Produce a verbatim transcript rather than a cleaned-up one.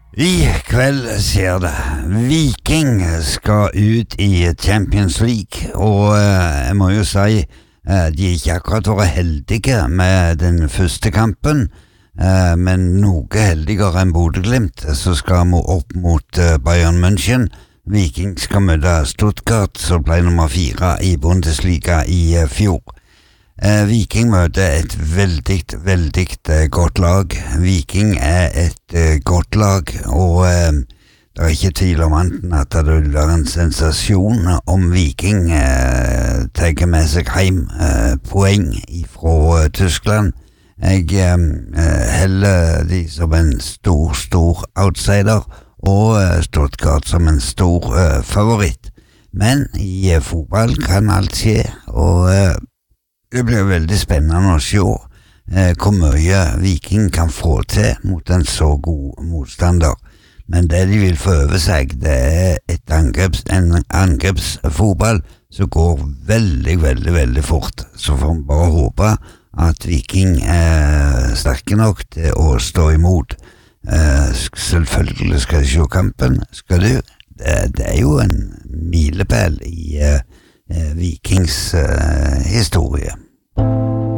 I kveld ser det. Viking skal ut i Champions League, og eh, jeg må jo si eh, de er ikke akkurat vært heldige med den første kampen, eh, men noe heldigere enn Bodø/Glimt, så skal vi opp mot eh, Bayern München. Viking skal møte Stuttgart, som ble nummer fire i Bundesliga i eh, fjor. Eh, Viking møter et veldig, veldig eh, godt lag. Viking er et eh, godt lag, og eh, det er ikke tvil om anten at det vil være en sensasjon om Viking eh, tar med seg hjem eh, poeng fra eh, Tyskland. Jeg eh, heller de som en stor, stor outsider, og eh, Stuttgart som en stor eh, favoritt. Men i eh, fotball kan alt skje, og eh, det blir veldig spennende å se eh, hvor mye Viking kan få til mot en så god motstander. Men det de vil få over seg, det er et angreps, en angrepsfotball som går veldig, veldig, veldig fort. Så får vi bare håpe at Viking er sterke nok til å stå imot. Eh, selvfølgelig skal de se kampen, skal du? Det, det er jo en milepæl i eh, Vikings eh, historie.